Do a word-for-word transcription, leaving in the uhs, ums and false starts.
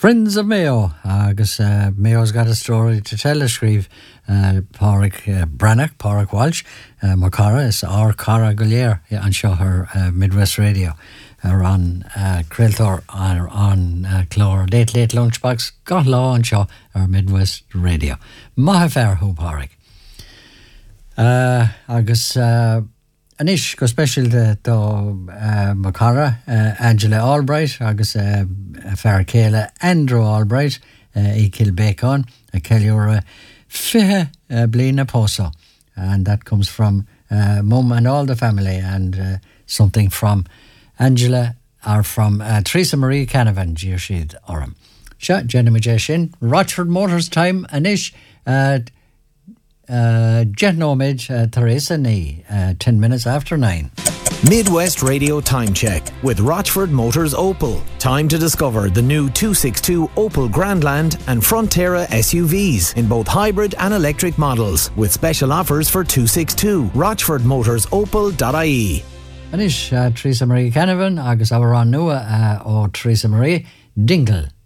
Friends of Mayo, agus uh, Mayo's got a story to tell a scríb uh, Pádraig uh, Branagh, Pádraig Walsh, uh, mar cara is our cara go léir an seo her uh, Midwest Radio ar an uh, Creilthor ar an uh, chlár late late lunchbox got lá an seo ar Midwest Radio. Maithe fear ho Pádraig. Uh, agus uh, Anish go special de do uh, Macara, uh, Angela Albright, agus uh, Fear Céile Andrew Albright, uh, I Kilbacon, a Kellyura Fihe uh, Blina Poso. And that comes from uh, Mum and all the family, and uh, something from Angela, or from uh, Teresa Marie Canavan, Giashid Oram. Sha, Jenny Majeshin, Rochford Motors time, Anish, uh, Uh, Genomid uh, Teresa Nee, uh, ten minutes after nine. Midwest Radio Time Check with Rochford Motors Opel. Time to discover the new two sixty-two Opel Grandland and Frontera S U Vs in both hybrid and electric models, with special offers for two sixty-two. rochford motors opel dot I E. Anish uh, Teresa Marie Canavan, agus our nua uh, o Teresa Marie Dingle.